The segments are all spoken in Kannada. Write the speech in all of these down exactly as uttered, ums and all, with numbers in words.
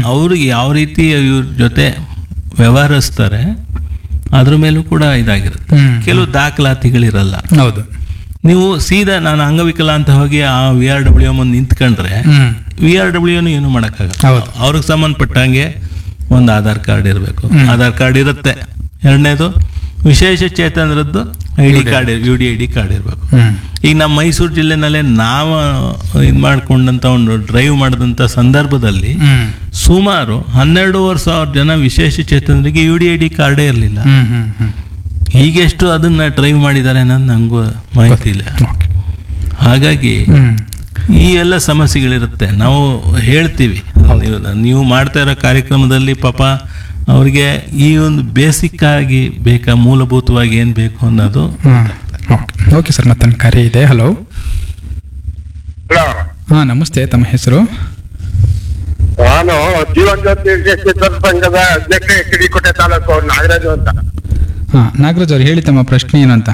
ಅವ್ರಿಗೆ ಯಾವ ರೀತಿ ಇವ್ರ ಜೊತೆ ವ್ಯವಹರಿಸ್ತಾರೆ ಅದ್ರ ಮೇಲೂ ಕೂಡ ಇದಾಗಿರುತ್ತೆ. ಹ್ಮ್. ಕೆಲವು ದಾಖಲಾತಿಗಳಿರಲ್ಲ. ಹೌದು. ನೀವು ಸೀದಾ ನಾನು ಅಂಗವಿಕಲ ಅಂತ ಹೋಗಿ ಆ ವಿ ಆರ್ ಡಬ್ಲ್ಯೂ ಮುಂದೆ ನಿಂತ್ಕೊಂಡ್ರೆ ಹ್ಮ್. ವಿ ಆರ್ ಡಬ್ಲ್ಯೂನು ಏನು ಮಾಡೋಕ್ಕಾಗಲ್ಲ. ಹೌದು. ಅವ್ರಿಗೆ ಸಂಬಂಧಪಟ್ಟಂಗೆ ಒಂದು ಆಧಾರ್ ಕಾರ್ಡ್ ಇರಬೇಕು. ಹ್ಮ್. ಆಧಾರ್ ಕಾರ್ಡ್ ಇರುತ್ತೆ. ಎರಡನೇದು ವಿಶೇಷ ಚೇತನರದ್ದು I D card, you D I D card ಇರಬೇಕು. ಹ್ಮ್. ಈಗ ನಮ್ಮ ಮೈಸೂರು ಜಿಲ್ಲೆನಲ್ಲೇ ನಾವು ಇದು ಮಾಡ್ಕೊಂಡಂಥ ಒಂದು ಡ್ರೈವ್ ಮಾಡಿದಂಥ ಸಂದರ್ಭದಲ್ಲಿ ಹ್ಮ್. ಸುಮಾರು ಹನ್ನೆರಡೂವರೆ ಸಾವಿರ ಜನ ವಿಶೇಷ ಚೇತನರಿಗೆ ಯು ಡಿ ಐ ಡಿ ಕಾರ್ಡೇ ಇರಲಿಲ್ಲ. ಹ್ಮ್. ಹ್ಮ್. ಹ್ಮ್. ಈಗೆಷ್ಟು ಅದನ್ನ ಡ್ರೈವ್ ಮಾಡಿದ್ದಾರೆ ಅನ್ನೋದು ನನಗೂ ಮಾಹಿತಿ ಇಲ್ಲ. ಓಕೆ. ಹಾಗಾಗಿ ಹ್ಮ್. ಈ ಎಲ್ಲ ಸಮಸ್ಯೆಗಳಿರುತ್ತೆ. ನಾವು ಹೇಳ್ತೀವಿ, ನೀವು ನೀವು ಮಾಡ್ತಾ ಇರೋ ಕಾರ್ಯಕ್ರಮದಲ್ಲಿ ಪಾಪ ಅವ್ರಿಗೆ ಈ ಒಂದು ಬೇಸಿಕ್ ಆಗಿ ಬೇಕಾ, ಮೂಲಭೂತವಾಗಿ ಏನು ಬೇಕು ಅನ್ನೋದು. ಹಾಂ. ಓಕೆ ಓಕೆ ಸರ್, ಮತ್ತೊಂದು ಕರೆ ಇದೆ. ಹಲೋ. ಹಲೋ, ಹಾಂ, ನಮಸ್ತೆ. ತಮ್ಮ ಹೆಸರು? ನಾನು ಜೀವನ್ ಜ್ಯೋತಿ ಚಿತ್ರ ಸಂಘದ ಅಧ್ಯಕ್ಷ, ಎಚ್ ಡಿ ಕೋಟೆ ತಾಲೂಕು, ನಾಗರಾಜು ಅಂತ. ಹಾಂ, ನಾಗರಾಜ್ ಅವ್ರು ಹೇಳಿ, ತಮ್ಮ ಪ್ರಶ್ನೆ ಏನಂತ?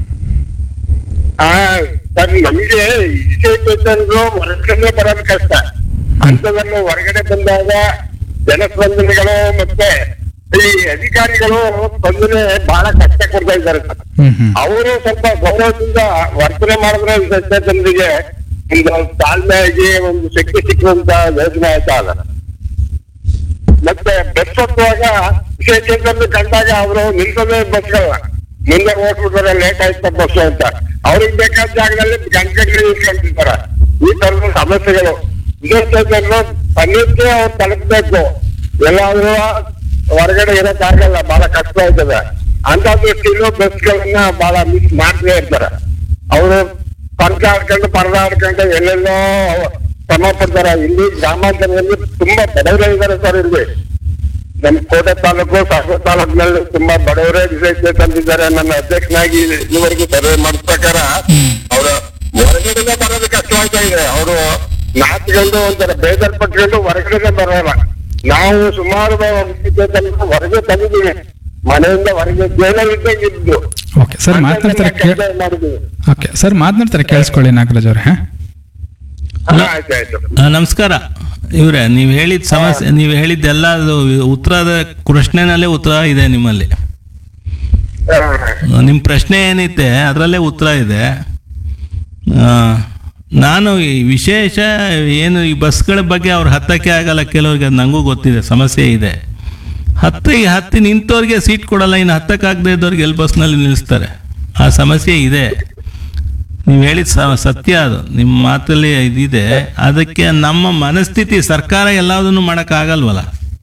ಆ, ಸರ್, ನಮ್ಗೆ ವಿಶೇಷರು ಹೊರಗಡೆ ಬರೋದು ಕಷ್ಟ. ಅಂಥದನ್ನು ಹೊರಗಡೆ ಬಂದಾಗ ಜನಸ್ಪಂದನೆಗಳು ಮತ್ತೆ ಈ ಅಧಿಕಾರಿಗಳು ಸ್ಪಂದನೆ ಬಹಳ ಕಷ್ಟ ಕೊಡ್ತಾ ಇದ್ದಾರೆ ಸರ್. ಹ್ಮ್. ಹ್ಮ್. ಅವರು ಸ್ವಲ್ಪ ಗೌರವದಿಂದ ವರ್ತನೆ ಮಾಡಿದ್ರೆ ವಿಶೇಷ ಜನರಿಗೆ ಒಂದು ತಾಳ್ಮೆಯಾಗಿ ಒಂದು ಶಕ್ತಿ ಸಿಕ್ಕುವಂತ ಯೋಜನೆ ಆಯ್ತಾ ಅಲ್ಲ. ಮತ್ತೆ ಬಸ್ ಹತ್ತುವಾಗ ವಿಶೇಷದಲ್ಲಿ ಕಂಡಾಗ ಅವರು ನಿಲ್ಸೋದೇ ಬಸ್ಗಳನ್ನ ಮುಂದೆ ಓಡ್ಬಿಟ್ರೆ ಲೇಟ್ ಆಯ್ತು ಬಸ್ ಅಂತ ಅವ್ರಿಗೆ ಬೇಕಾದ ಜಾಗದಲ್ಲಿ ಗಂಟೆಗಳು ನಿಲ್ಕೊಂಡಿರ್ತಾರೆ. ಈ ತರದ ಸಮಸ್ಯೆಗಳು ವಿಶೇಷವನ್ನು ತನ್ನಕ್ಕೆ ಅವ್ರು ತಲುಪಬೇಕು. ಎಲ್ಲಾದ್ರೂ ಹೊರಗಡೆ ಇರೋಕ್ಕಾಗಲ್ಲ, ಬಹಳ ಕಷ್ಟ ಆಯ್ತದೆ. ಅಂತ ದೃಷ್ಟಿಯಲ್ಲೂ ಬಸ್ಗಳನ್ನ ಬಹಳ ಮಿಸ್ ಮಾಡ್ತೇ ಇರ್ತಾರೆ. ಅವರು ಪರದಾಡ್ಕೊಂಡು ಪರದಾಡ್ಕೊಂಡು ಎಲ್ಲೆಲ್ಲೋ ಶ್ರಮ ಪಡ್ತಾರೆ. ಇಲ್ಲಿ ಗ್ರಾಮಾಂತರದಲ್ಲಿ ತುಂಬಾ ಬಡವರೇ ಇದ್ದಾರೆ ಸರ್. ಇಲ್ಲಿ ನಮ್ಮ ಕೋಟೆ ತಾಲೂಕು, ಸಾಗರ ತಾಲೂಕಿನಲ್ಲಿ ತುಂಬಾ ಬಡವರೇ ವಿಶೇಷ ತಂದಿದ್ದಾರೆ. ನನ್ನ ಅಧ್ಯಕ್ಷನಾಗಿ ಇದುವರೆಗೂ ಸರ್ವೆ ಮಾಡಿದ ಪ್ರಕಾರ ಅವರ ಹೊರಗಡೆ ಬರೋದು ಕಷ್ಟವಾಗ್ತಾ ಇದೆ. ಅವರು ನಾಚ್ಕೊಂಡು ಒಂಥರ ಬೇಜಾರ್ ಪಟ್ಕೊಂಡು ಹೊರಗಡೆ ಬರೋಲ್ಲ. ನಾವು ಸುಮಾರು ಹೊರಗೆ ತಂದಿದ್ದೀವಿ, ಮನೆಯಿಂದ ಹೊರಗೆ ಜೈಲಲ್ಲಿದ್ದಂಗೆ ಇದ್ದು. ಓಕೆ ಸರ್, ಮಾತನಾಡ್ತಾರೆ ಕೇ- ಮಾಡಿದ್ದೀವಿ. ಓಕೆ ಸರ್, ಮಾತನಾಡ್ತಾರೆ ಕೇಳಿಸ್ಕೊಳ್ಳಿ ನಾಗರಾಜ್ ಅವ್ರೆ. ಹಾಂ. ಹಾ, ಆಯ್ತು ಆಯ್ತು. ಆ, ನಮಸ್ಕಾರ ಇವ್ರೆ. ನೀವು ಹೇಳಿದ ಸಮಸ್ಯೆ, ನೀವು ಹೇಳಿದ್ದೆಲ್ಲ ಅದು ಉತ್ತರದ ಪ್ರಶ್ನೆನಲ್ಲೇ ಉತ್ತರ ಇದೆ ನಿಮ್ಮಲ್ಲಿ. ಹಾ. ನಿಮ್ಮ ಪ್ರಶ್ನೆ ಏನಿತ್ತೆ ಅದರಲ್ಲೇ ಉತ್ತರ ಇದೆ. ಆ, ನಾನು ಈ ವಿಶೇಷ ಏನು ಈ ಬಸ್ಗಳ ಬಗ್ಗೆ ಅವ್ರು ಹತ್ತಕ್ಕೆ ಆಗಲ್ಲ ಕೆಲವ್ರಿಗೆ, ಅದು ನನಗೂ ಗೊತ್ತಿದೆ, ಸಮಸ್ಯೆ ಇದೆ. ಹತ್ತಿಗೆ ಹತ್ತಿ ನಿಂತವ್ರಿಗೆ ಸೀಟ್ ಕೊಡಲ್ಲ, ಇನ್ನು ಹತ್ತಕ್ಕಾಗದೇ ಇದ್ದವ್ರಿಗೆ ಎಲ್ಲಿ ಬಸ್ನಲ್ಲಿ ನಿಲ್ಲಿಸ್ತಾರೆ. ಆ ಸಮಸ್ಯೆ ಇದೆ. ನೀವು ಹೇಳಿದ ಸ- ಸತ್ಯ ಅದು, ನಿಮ್ಮ ಮಾತಲ್ಲಿ ಇದಿದೆ. ಅದಕ್ಕೆ ನಮ್ಮ ಮನಸ್ಥಿತಿ, ಸರ್ಕಾರ ಎಲ್ಲದನ್ನು ಮಾಡೋಕ್ಕಾಗಲ್ವಲ್ಲ.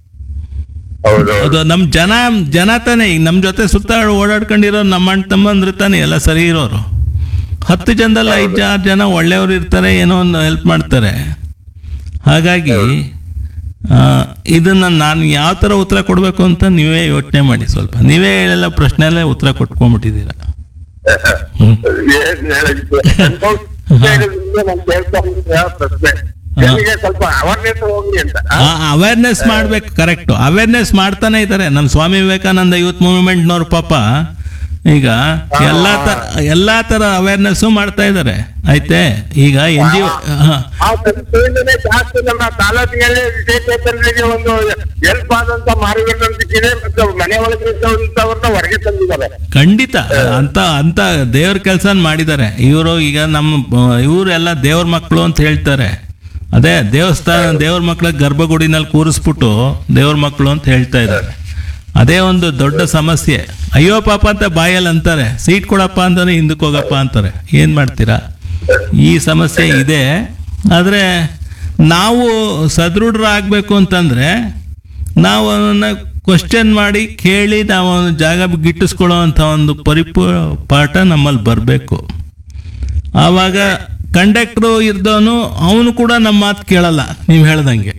ಹೌದು. ಅದು ನಮ್ಮ ಜನ ಜನ ತಾನೇ. ಈಗ ನಮ್ಮ ಜೊತೆ ಸುತ್ತ ಓಡಾಡ್ಕೊಂಡಿರೋ ನಮ್ಮ ಅಣ್ಣ ತಮ್ಮಂದ್ರೆ ತಾನೇ ಎಲ್ಲ ಸರಿ ಇರೋರು. ಹತ್ತು ಜನದಲ್ಲಿ ಐದು ಆರು ಜನ ಒಳ್ಳೆಯವರು ಇರ್ತಾರೆ, ಏನೋ ಒಂದು ಹೆಲ್ಪ್ ಮಾಡ್ತಾರೆ. ಹಾಗಾಗಿ ಆ, ಇದನ್ನ ನಾನು ಯಾವ ಥರ ಉತ್ತರ ಕೊಡಬೇಕು ಅಂತ ನೀವೇ ಯೋಚನೆ ಮಾಡಿ ಸ್ವಲ್ಪ. ನೀವೇ ಹೇಳೆಲ್ಲ ಪ್ರಶ್ನೆಯಲ್ಲೇ ಉತ್ತರ ಕೊಟ್ಕೊಂಡ್ಬಿಟ್ಟಿದ್ದೀರ. ಹ್ಮ್. ಏನ್ ಹೇಳಿದ್ದು? ಹೇಳಿದ್ರಿಂದ ನಾನ್ ಕೇಳ್ತಾ ಇದ್ದೆ ಪ್ರಶ್ನೆ. ಜನರಿಗೆ ಸ್ವಲ್ಪ ಅವೇರ್ನೆಸ್ ಹೋಗ್ಲಿ ಅಂತ. ಅವೇರ್ನೆಸ್ ಮಾಡ್ಬೇಕು. ಕರೆಕ್ಟು, ಅವೇರ್ನೆಸ್ ಮಾಡ್ತಾನೆ ಇದ್ದಾರೆ. ನಮ್ಮ ಸ್ವಾಮಿ ವಿವೇಕಾನಂದ ಯೂತ್ ಮೂವ್ಮೆಂಟ್ನವ್ರು ಪಾಪ ಈಗ ಎಲ್ಲಾ ತರ ಎಲ್ಲಾ ತರ ಅವೇರ್ನೆಸ್ ಮಾಡ್ತಾ ಇದ್ದಾರೆ. ಆಯ್ತೆ, ಈಗ ಎನ್ ಜಿ ಒ ಆ ಸಂಸ್ಥೆಯಿಂದಲೇ ಜಾಸ್ತಿ ನಮ್ಮ ತಾಲೂಕಿನಲ್ಲಿ ವಿಶೇಷರಿಗೆ ಒಂದು ಹೆಲ್ಪ್ ಆದಂತ ಮಾರುಕಟ್ಟೆ ಮತ್ತು ಮನೆ ಒಳಗಿರುವಂತವ್ರನ್ನ ಹೊರಗೆ ತಂದಿದ್ದಾರೆ. ಖಂಡಿತ ಅಂತ ಅಂತ ದೇವ್ರ ಕೆಲಸ ಮಾಡಿದ್ದಾರೆ ಇವರು. ಈಗ ನಮ್ಮ ಇವರೆಲ್ಲ ದೇವ್ರ ಮಕ್ಕಳು ಅಂತ ಹೇಳ್ತಾರೆ. ಅದೇ ದೇವಸ್ಥಾನ ದೇವ್ರ ಮಕ್ಕಳ ಗರ್ಭಗುಡಿನಲ್ಲಿ ಕೂರಿಸ್ಬಿಟ್ಟು ದೇವ್ರ ಮಕ್ಕಳು ಅಂತ ಹೇಳ್ತಾ ಇದ್ದಾರೆ. ಅದೇ ಒಂದು ದೊಡ್ಡ ಸಮಸ್ಯೆ. ಅಯ್ಯೋ ಪಾಪ ಅಂತ ಬಾಯಲ್ಲಿ ಅಂತಾರೆ, ಸೀಟ್ ಕೊಡಪ್ಪ ಅಂತಾನೆ ಹಿಂದಕ್ಕೆ ಹೋಗಪ್ಪ ಅಂತಾರೆ. ಏನು ಮಾಡ್ತೀರಾ? ಈ ಸಮಸ್ಯೆ ಇದೆ. ಆದರೆ ನಾವು ಸದೃಢರಾಗಬೇಕು ಅಂತಂದರೆ ನಾವು ಅವನ್ನ ಕ್ವಶನ್ ಮಾಡಿ ಕೇಳಿ ನಾವು ಒಂದು ಜಾಗ ಗಿಟ್ಟಿಸ್ಕೊಳ್ಳೋ ಅಂಥ ಒಂದು ಪರಿಪೂ ಪಾಠ ನಮ್ಮಲ್ಲಿ ಬರಬೇಕು. ಆವಾಗ ಕಂಡಕ್ಟ್ರು ಇರ್ದವನು ಅವನು ಕೂಡ ನಮ್ಮ ಮಾತು ಕೇಳಲ್ಲ, ನೀವು ಹೇಳ್ದಂಗೆ.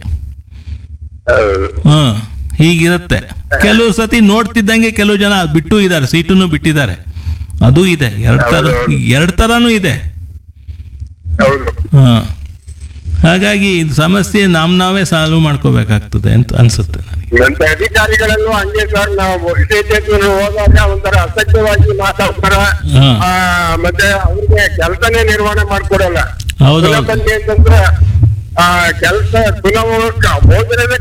ಹಾಂ, ಹೀಗಿರುತ್ತೆ. ಕೆಲವು ಸತಿ ನೋಡ್ತಿದ್ದಂಗೆ ಕೆಲವು ಜನ ಬಿಟ್ಟು ಇದ್ದಾರೆ, ಸೀಟನ್ನು ಬಿಟ್ಟಿದ್ದಾರೆ. ಅದು ಇದೆ. ಎರಡು ಥರ ಎರಡು ಥರನೂ ಇದೆ. ಹಾಂ, ಹಾಗಾಗಿ ಇದು ಸಮಸ್ಯೆ ನಮ್ಮ ನಾವೇ ಸಾಲ್ವ್ ಮಾಡ್ಕೋಬೇಕಾಗ್ತದೆ ಅಂತ ಅನ್ಸುತ್ತೆ ನನಗೆ. ನಂತ ಅಧಿಕಾರಿಗಳಲ್ಲೂ ಹಂಗೆ ಸರ್. ನಾವು ವಿಶೇಷ ಹೋದಾಗ ಒಂಥರ ಅಸಭ್ಯವಾಗಿ ಮಾತಾಡ್ತಾರ. ಹಾ. ಆ, ಮತ್ತೆ ಅವ್ರಿಗೆ ಕೆಲಸನೇ ನಿರ್ವಹಣೆ ಮಾಡ್ಕೊಡಲ್ಲ. ಹೌದು. ಅಂತಂದ್ರೆ ಆ ಕೆಲಸ ಪುನಃ ಭೋಜನದ